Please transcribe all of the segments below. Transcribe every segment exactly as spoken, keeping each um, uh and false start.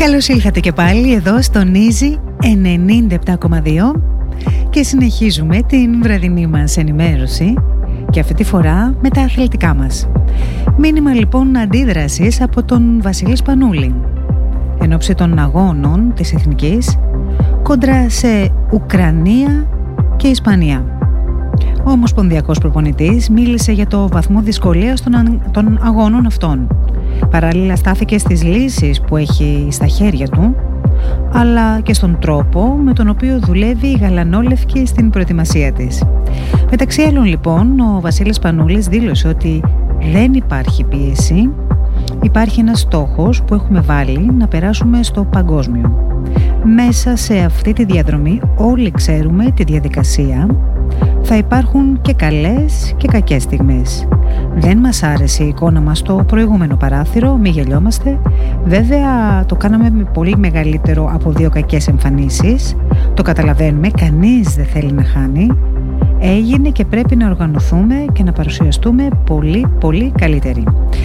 Καλώς ήλθατε και πάλι εδώ στο Easy ενενήντα επτά κόμμα δύο και συνεχίζουμε την βραδινή μας ενημέρωση και αυτή τη φορά με τα αθλητικά μας. Μήνυμα λοιπόν αντίδρασης από τον Βασίλη Σπανούλη εν ώψη των αγώνων της Εθνικής κόντρα σε Ουκρανία και Ισπανία. Ο ομοσπονδιακός προπονητής μίλησε για το βαθμό δυσκολίας των, των αγώνων αυτών. Παράλληλα στάθηκε στις λύσεις που έχει στα χέρια του, αλλά και στον τρόπο με τον οποίο δουλεύει η γαλανόλευκη στην προετοιμασία της. Μεταξύ άλλων λοιπόν, ο Βασίλης Σπανούλης δήλωσε ότι δεν υπάρχει πίεση, υπάρχει ένας στόχος που έχουμε βάλει να περάσουμε στο παγκόσμιο. Μέσα σε αυτή τη διαδρομή όλοι ξέρουμε τη διαδικασία. Θα υπάρχουν και καλές και κακές στιγμές. Δεν μας άρεσε η εικόνα μας στο προηγούμενο παράθυρο, μη γελιόμαστε. Βέβαια το κάναμε με πολύ μεγαλύτερο από δύο κακές εμφανίσεις. Το καταλαβαίνουμε, κανείς δεν θέλει να χάνει. Έγινε και πρέπει να οργανωθούμε και να παρουσιαστούμε πολύ πολύ καλύτεροι.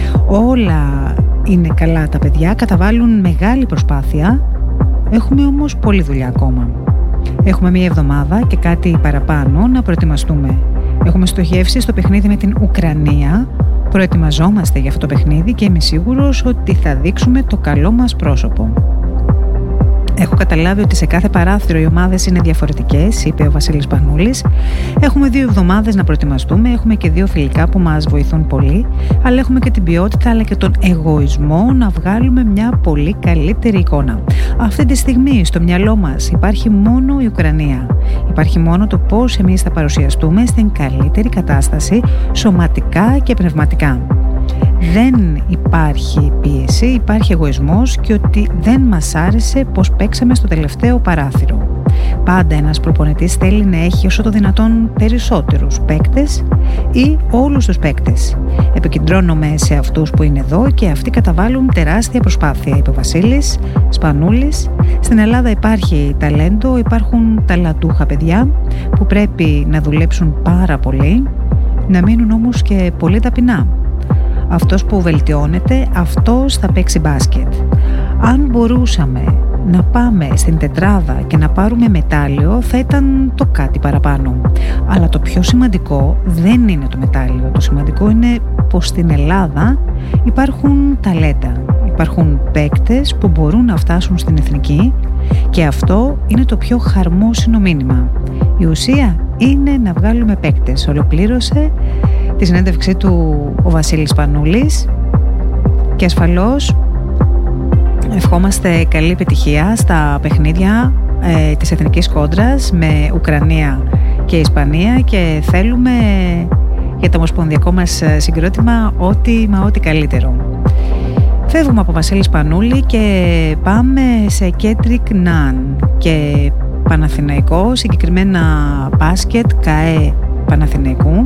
Όλα είναι καλά τα παιδιά, καταβάλουν μεγάλη προσπάθεια. Έχουμε όμως πολλή δουλειά ακόμα. Έχουμε μία εβδομάδα και κάτι παραπάνω να προετοιμαστούμε. Έχουμε στοχεύσει στο παιχνίδι με την Ουκρανία. Προετοιμαζόμαστε για αυτό το παιχνίδι και είμαι σίγουρος ότι θα δείξουμε το καλό μας πρόσωπο. Έχω καταλάβει ότι σε κάθε παράθυρο οι ομάδες είναι διαφορετικές, είπε ο Βασίλης Πανούλης. Έχουμε δύο εβδομάδες να προετοιμαστούμε, έχουμε και δύο φιλικά που μας βοηθούν πολύ, αλλά έχουμε και την ποιότητα αλλά και τον εγωισμό να βγάλουμε μια πολύ καλύτερη εικόνα. Αυτή τη στιγμή στο μυαλό μας υπάρχει μόνο η Ουκρανία. Υπάρχει μόνο το πώς εμείς θα παρουσιαστούμε στην καλύτερη κατάσταση σωματικά και πνευματικά. Δεν υπάρχει πίεση, υπάρχει εγωισμός και ότι δεν μας άρεσε πως παίξαμε στο τελευταίο παράθυρο. Πάντα ένας προπονητής θέλει να έχει όσο το δυνατόν περισσότερους παίκτες ή όλους τους παίκτες. Επικεντρώνομαι σε αυτούς που είναι εδώ και αυτοί καταβάλουν τεράστια προσπάθεια, είπε ο Βασίλης Σπανούλης. Στην Ελλάδα υπάρχει ταλέντο, υπάρχουν ταλαντούχα παιδιά που πρέπει να δουλέψουν πάρα πολύ, να μείνουν όμως και πολύ ταπεινά. Αυτός που βελτιώνεται, αυτός θα παίξει μπάσκετ. Αν μπορούσαμε να πάμε στην τετράδα και να πάρουμε μετάλλιο, θα ήταν το κάτι παραπάνω. Αλλά το πιο σημαντικό δεν είναι το μετάλλιο. Το σημαντικό είναι πως στην Ελλάδα υπάρχουν ταλέντα. Υπάρχουν παίκτες που μπορούν να φτάσουν στην εθνική και αυτό είναι το πιο χαρμόσυνο μήνυμα. Η ουσία είναι να βγάλουμε παίκτες. Ολοκλήρωσε τη συνέντευξή του ο Βασίλης Πανούλης και ασφαλώς ευχόμαστε καλή επιτυχία στα παιχνίδια ε, της εθνικής κόντρας με Ουκρανία και Ισπανία και θέλουμε για το ομοσπονδιακό μας συγκρότημα ό,τι μα ό,τι καλύτερο. Φεύγουμε από Βασίλη Σπανούλη και πάμε σε Κέντρικ Ναν και Παναθηναϊκό, συγκεκριμένα μπάσκετ ΚΑΕ Παναθηναϊκού.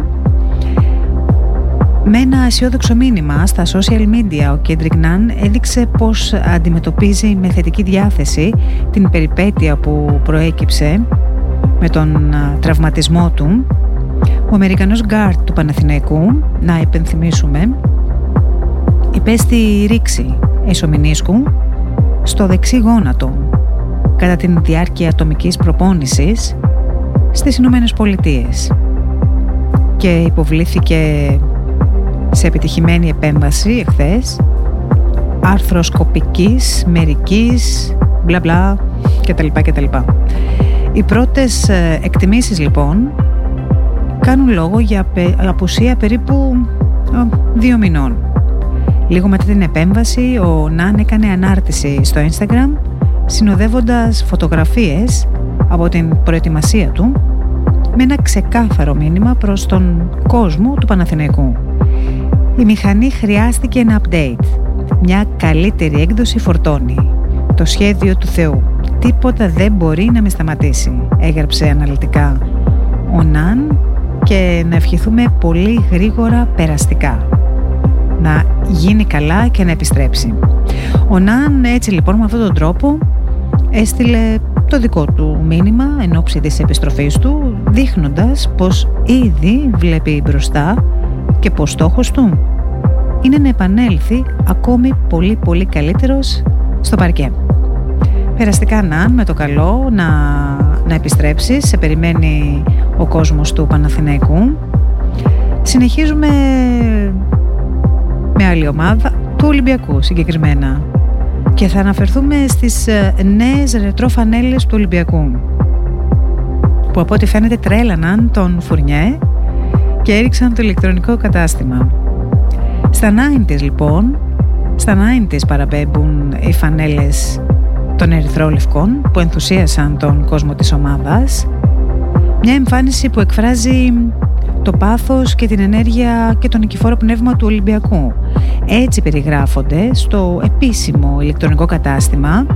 Με ένα αισιόδοξο μήνυμα στα social media, ο Κέντρικ Ναν έδειξε πως αντιμετωπίζει με θετική διάθεση την περιπέτεια που προέκυψε με τον τραυματισμό του. Ο Αμερικανός γκάρτ του Παναθηναϊκού, να υπενθυμίσουμε, υπέστη ρήξη ισομηνίσκου στο δεξί γόνατο κατά την διάρκεια ατομικής προπόνησης στις Ηνωμένες Πολιτείες και υποβλήθηκε σε επιτυχημένη επέμβαση εχθές, αρθροσκοπικής, μερικής, μπλα μπλα κτλ. κτλ. Οι πρώτες εκτιμήσεις λοιπόν κάνουν λόγο για απουσία περίπου δύο μηνών. Λίγο μετά την επέμβαση ο Ναν έκανε ανάρτηση στο Instagram συνοδεύοντας φωτογραφίες από την προετοιμασία του με ένα ξεκάθαρο μήνυμα προς τον κόσμο του Παναθηναϊκού. Η μηχανή χρειάστηκε ένα update. Μια καλύτερη έκδοση φορτώνει. Το σχέδιο του Θεού. Τίποτα δεν μπορεί να με σταματήσει, έγραψε αναλυτικά ο Ναν, και να ευχηθούμε πολύ γρήγορα περαστικά. Να γίνει καλά και να επιστρέψει. Ο Ναν έτσι λοιπόν με αυτόν τον τρόπο έστειλε το δικό του μήνυμα εν ώψη της επιστροφής του, δείχνοντας πως ήδη βλέπει μπροστά και πως στόχος του είναι να επανέλθει ακόμη πολύ πολύ καλύτερος στο παρκέ. Περαστικά Ναν, με το καλό να, να επιστρέψεις. Σε περιμένει ο κόσμος του Παναθηναϊκού. Συνεχίζουμε με άλλη ομάδα, του Ολυμπιακού συγκεκριμένα. Και θα αναφερθούμε στις νέες ρετρό φανέλες του Ολυμπιακού, που από ό,τι φαίνεται τρέλαναν τον Φουρνιέ και έριξαν το ηλεκτρονικό κατάστημα. Στα ενενήντα λοιπόν, στα ενενήντα παραπέμπουν οι φανέλες των ερυθρόλευκων που ενθουσίασαν τον κόσμο της ομάδας. Μια εμφάνιση που εκφράζει το πάθος και την ενέργεια και το νικηφόρο πνεύμα του Ολυμπιακού. Έτσι περιγράφονται στο επίσημο ηλεκτρονικό κατάστημα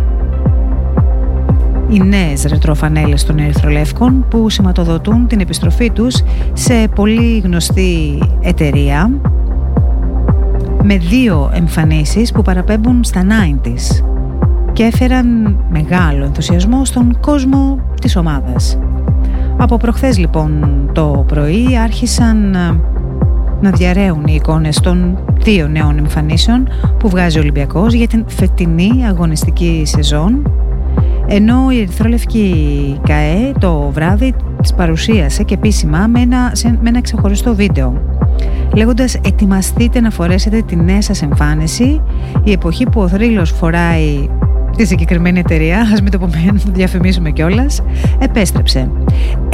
οι νέες ρετροφανέλες των ερυθρολεύκων, που σηματοδοτούν την επιστροφή τους σε πολύ γνωστή εταιρεία, με δύο εμφανίσεις που παραπέμπουν στα ενενήντα και έφεραν μεγάλο ενθουσιασμό στον κόσμο της ομάδας. Από προχθές λοιπόν το πρωί άρχισαν να διαρρέουν οι εικόνες των δύο νέων εμφανίσεων που βγάζει ο Ολυμπιακός για την φετινή αγωνιστική σεζόν, ενώ η ερυθρόλευκη ΚΑΕ το βράδυ τις παρουσίασε και επίσημα με ένα, με ένα ξεχωριστό βίντεο, λέγοντας «Ετοιμαστείτε να φορέσετε τη νέα σας εμφάνιση, η εποχή που ο θρύλος φοράει τη συγκεκριμένη εταιρεία, ας μην το πούμε, να το διαφημίσουμε κιόλας, επέστρεψε.